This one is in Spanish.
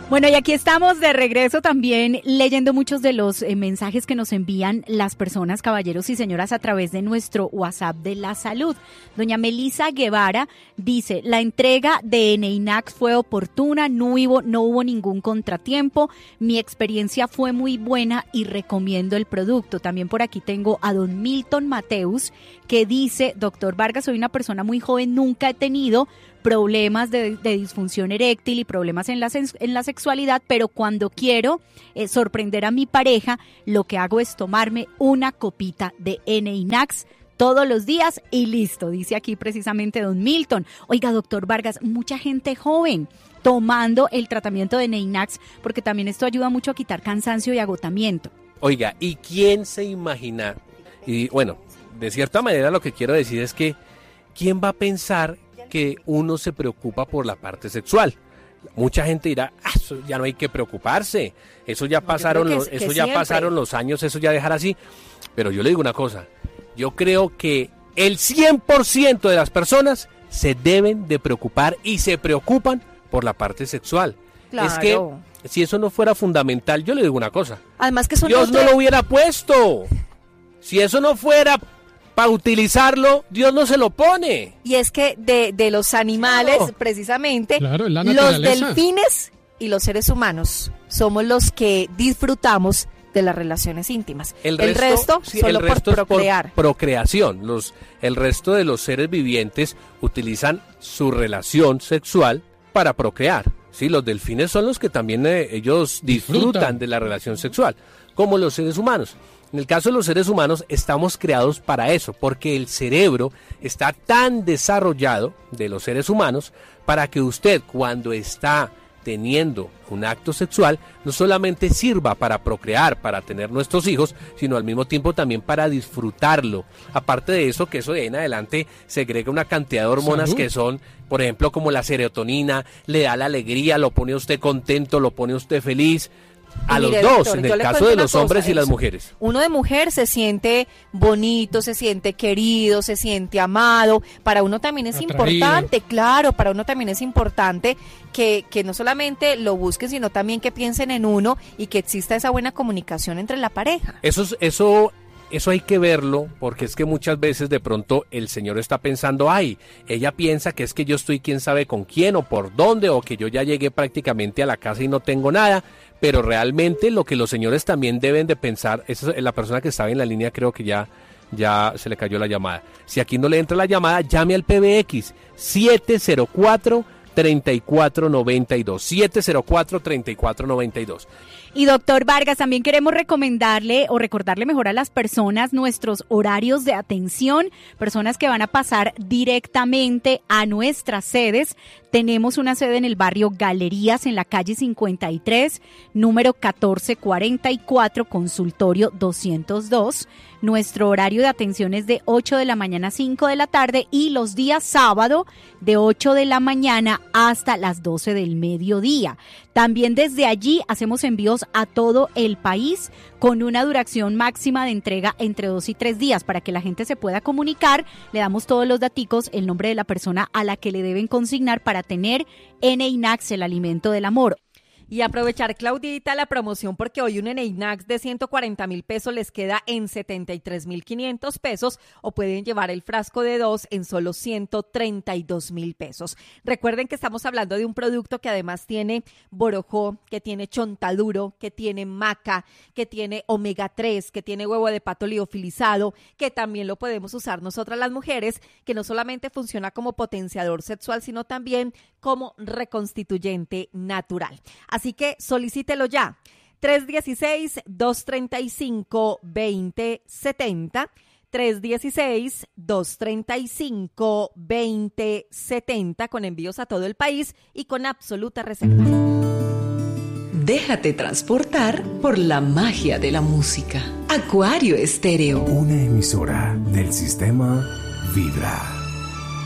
Bueno, y aquí estamos de regreso también leyendo muchos de los mensajes que nos envían las personas, caballeros y señoras, a través de nuestro WhatsApp de la salud. Doña Melisa Guevara dice, la entrega de Neinax fue oportuna, no hubo ningún contratiempo, mi experiencia fue muy buena y recomiendo el producto. También por aquí tengo a don Milton Mateus, que dice, doctor Vargas, soy una persona muy joven, nunca he tenido problemas de disfunción eréctil y problemas en la sexualidad, pero cuando quiero sorprender a mi pareja, lo que hago es tomarme una copita de Neinax todos los días y listo, dice aquí precisamente don Milton. Oiga, doctor Vargas, mucha gente joven tomando el tratamiento de Neinax, porque también esto ayuda mucho a quitar cansancio y agotamiento. Oiga, ¿y quién se imagina? Y bueno, de cierta manera lo que quiero decir es que ¿quién va a pensar que uno se preocupa por la parte sexual? Mucha gente dirá, eso ya no hay que preocuparse, eso ya pasaron los años, eso ya dejar así. Pero yo le digo una cosa, yo creo que el 100% de las personas se deben de preocupar y se preocupan por la parte sexual. Claro. Es que si eso no fuera fundamental, yo le digo una cosa, además que eso Dios no lo hubiera puesto. Si eso no fuera para utilizarlo, Dios no se lo pone. Y es que de los animales, precisamente, los delfines y los seres humanos somos los que disfrutamos de las relaciones íntimas. El resto solo por procrear. Por procreación. El resto de los seres vivientes utilizan su relación sexual para procrear. Sí, los delfines son los que también ellos disfrutan de la relación sexual, como los seres humanos. En el caso de los seres humanos estamos creados para eso, porque el cerebro está tan desarrollado de los seres humanos para que usted cuando está teniendo un acto sexual no solamente sirva para procrear, para tener nuestros hijos, sino al mismo tiempo también para disfrutarlo. Aparte de eso, que eso de ahí en adelante segrega una cantidad de hormonas que son, por ejemplo, como la serotonina, le da la alegría, lo pone a usted contento, lo pone a usted feliz. A los dos, en el caso de los hombres y las mujeres. Uno de mujer se siente bonito, se siente querido, se siente amado. Para uno también es importante, claro, para uno también es importante que no solamente lo busquen, sino también que piensen en uno y que exista esa buena comunicación entre la pareja. Eso hay que verlo, porque es que muchas veces de pronto el señor está pensando, ella piensa que es que yo estoy quién sabe con quién o por dónde, o que yo ya llegué prácticamente a la casa y no tengo nada, pero realmente lo que los señores también deben de pensar, esa es la persona que estaba en la línea, creo que ya se le cayó la llamada. Si aquí no le entra la llamada, llame al PBX 704-3492, 704-3492. Y doctor Vargas, también queremos recomendarle o recordarle mejor a las personas nuestros horarios de atención, personas que van a pasar directamente a nuestras sedes. Tenemos una sede en el barrio Galerías, en la calle 53, número 1444, consultorio 202. Nuestro horario de atención es de 8 de la mañana a 5 de la tarde y los días sábado de 8 de la mañana hasta las 12 del mediodía. También desde allí hacemos envíos a todo el país con una duración máxima de entrega entre 2 y 3 días para que la gente se pueda comunicar. Le damos todos los daticos, el nombre de la persona a la que le deben consignar para tener Neinax, el alimento del amor. Y aprovechar, Claudita, la promoción, porque hoy un Neinax de 140,000 pesos les queda en 73,500 pesos, o pueden llevar el frasco de 2 en solo 132,000 pesos. Recuerden que estamos hablando de un producto que además tiene borojó, que tiene chontaduro, que tiene maca, que tiene omega 3, que tiene huevo de pato liofilizado, que también lo podemos usar nosotras las mujeres, que no solamente funciona como potenciador sexual, sino también como reconstituyente natural. Así que solicítelo ya. 316-235-2070. 316-235-2070 con envíos a todo el país y con absoluta reserva. Déjate transportar por la magia de la música. Acuario Estéreo. Una emisora del sistema Vibra.